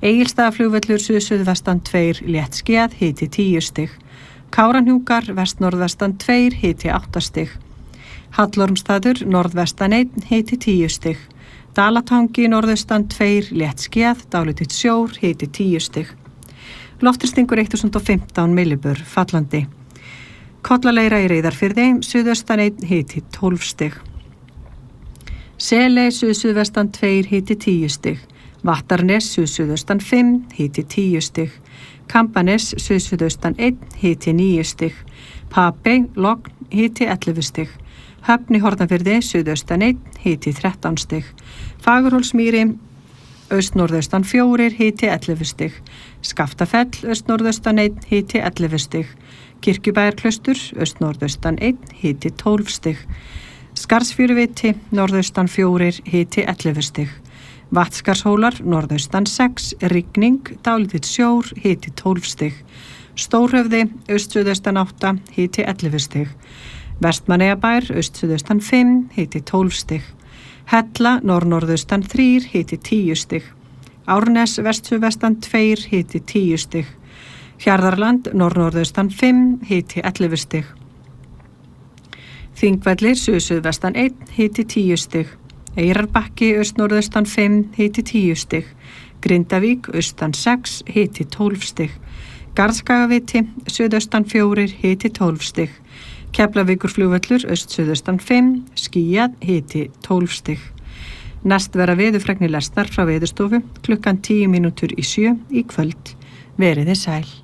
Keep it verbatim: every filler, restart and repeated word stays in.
Egilsstaðaflugvöllur suðsuðvestan tveir léttskýjað, hiti tíu stig. Kárahnjúkar vestnorðvestan tveir, hiti átta stig. Hallormsstaður norðvestan einn, hiti tíu stig. Dalatangi norðaustan tveir léttskýjað, dálítill sjór, hiti tíu stig. Lofthristingur eitt þúsund og fimmtán millibur, fallandi. Kollaleira í Reyðarfirði, suðaustan einn, hiti tólf stig. Seley suðsuðvestan tveir, hiti tíu stig. Vattarnes suðsuðaustan fimm, hiti tíu stig. Kambanes suðsuðaustan einn, hiti níu stig. Papey, Logn, hiti ellefu stig. Höfn í Hornafirði suðaustan einn, hiti þrettán stig. Fagurhólsmýri austnorðaustan fjórir, hiti ellefu stig. Skaftafell austnorðaustan einn, hiti ellefu stig. Kirkjubæjarklaustur austnorðaustan einn, hiti tólf stig. Skarðsfjöruviti norðaustan fjórir, hiti ellefu stig. Vatnskarshólar norðaustan sex, rigning, dálítill sjór, hiti tólf stig. Stórhöfði austsuðaustan átta, hiti ellefu stig. Vestmannaeyjabær austsuðaustan fimm, hiti tólf stig. Hella norðnorðaustan þrír, hiti tíu stig. Árnes vestsuðvestan tveir, hiti tíu stig. Hjarðarland norðnorðaustan fimm, hiti ellefu stig. Þingvellir suðsuðvestan einn, hiti tíu stig. Eyrarbakki austnorðaustan fimm, hiti tíu stig. Grindavík austan sex, hiti tólf stig. Garðskagaviti suðaustan fjórir, hiti tólf stig. Keflavíkurflugvöllur austsuðaustan fimm, skýjað, hiti tólf stig. Næst verða veðurfregnir lesnar frá Veðurstofu klukkan tíu mínútur í sjö í kvöld. Veriði sæl.